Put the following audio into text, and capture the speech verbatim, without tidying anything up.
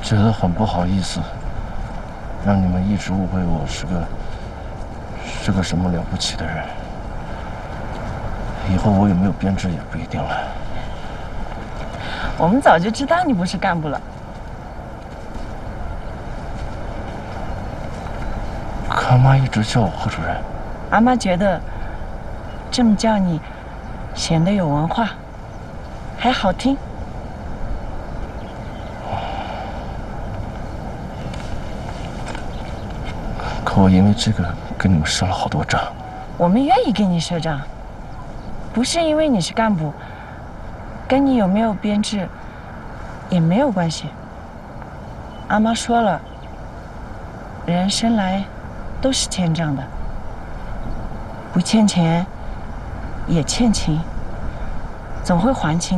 觉得很不好意思，让你们一直误会我是个是个什么了不起的人。以后我有没有编制也不一定了。 我们早就知道你不是干部了。 可妈一直叫我贺主任。 阿妈觉得这么叫你，显得有文化，还好听。 可我因为这个跟你们赊了好多账。 我们愿意给你赊账，不是因为你是干部，跟你有没有编制也没有关系。阿妈说了，人生来都是欠账的，不欠钱也欠情，总会还清。